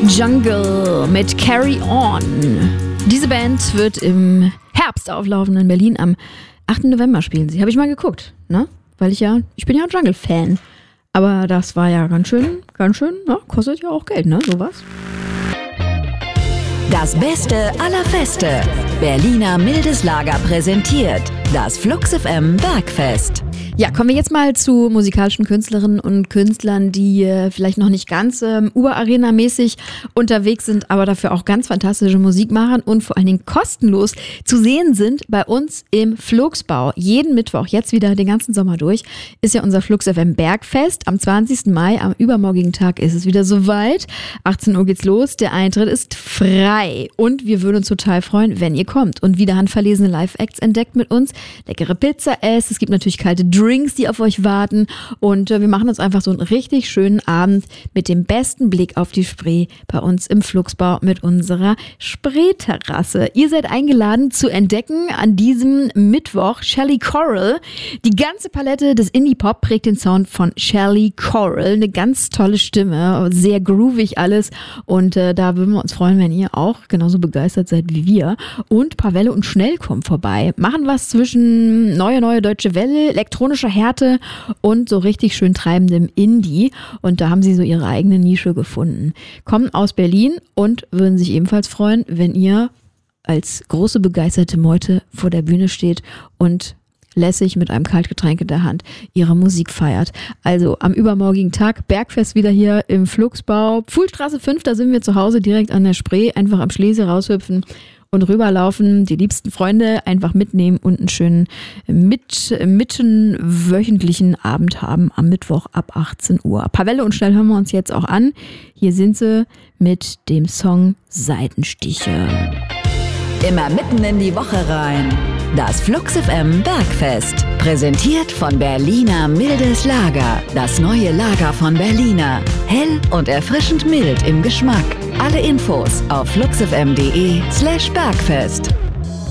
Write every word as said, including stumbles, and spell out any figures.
Jungle mit Carry On. Diese Band wird im Herbst auflaufen in Berlin. Am achten November spielen sie. Habe ich mal geguckt, ne? Weil ich ja, ich bin ja Jungle-Fan. Aber das war ja ganz schön, ganz schön, ne? Kostet ja auch Geld, ne? Sowas. Das Beste aller Feste. Berliner Mildes Lager präsentiert das Flux F M Bergfest. Ja, kommen wir jetzt mal zu musikalischen Künstlerinnen und Künstlern, die äh, vielleicht noch nicht ganz ähm, Ur-Arena-mäßig unterwegs sind, aber dafür auch ganz fantastische Musik machen und vor allen Dingen kostenlos zu sehen sind bei uns im Fluxbau. Jeden Mittwoch, jetzt wieder den ganzen Sommer durch, ist ja unser Flux F M Bergfest. Am zwanzigsten Mai, am übermorgigen Tag, ist es wieder soweit. achtzehn Uhr geht's los, der Eintritt ist frei und wir würden uns total freuen, wenn ihr kommt und wieder handverlesene Live-Acts entdeckt mit uns, leckere Pizza esst, es gibt natürlich kalte Drinks, die auf euch warten und äh, wir machen uns einfach so einen richtig schönen Abend mit dem besten Blick auf die Spree bei uns im Fluxbau mit unserer Spreeterrasse. Ihr seid eingeladen zu entdecken an diesem Mittwoch Shelly Coral. Die ganze Palette des Indie-Pop prägt den Sound von Shelly Coral. Eine ganz tolle Stimme, sehr groovig alles und äh, da würden wir uns freuen, wenn ihr auch genauso begeistert seid wie wir. Und Pavelle und Schnell kommen vorbei. Machen was zwischen neue, neue deutsche Welle, elektronischer Härte und so richtig schön treibendem Indie. Und da haben sie so ihre eigene Nische gefunden. Kommen aus Berlin und würden sich ebenfalls freuen, wenn ihr als große begeisterte Meute vor der Bühne steht und lässig mit einem Kaltgetränk in der Hand ihre Musik feiert. Also am übermorgigen Tag Bergfest wieder hier im Fluxbau. Pfuhlstraße fünf, da sind wir zu Hause direkt an der Spree. Einfach am Schlesien raushüpfen und rüberlaufen, die liebsten Freunde einfach mitnehmen und einen schönen mit, mitten wöchentlichen Abend haben am Mittwoch ab achtzehn Uhr. Pavelle und Schnell hören wir uns jetzt auch an. Hier sind sie mit dem Song Seitenstiche. Immer mitten in die Woche rein. Das Flux F M Bergfest. Präsentiert von Berliner Mildes Lager. Das neue Lager von Berliner. Hell und erfrischend mild im Geschmack. Alle Infos auf fluxfm punkt de slash Bergfest.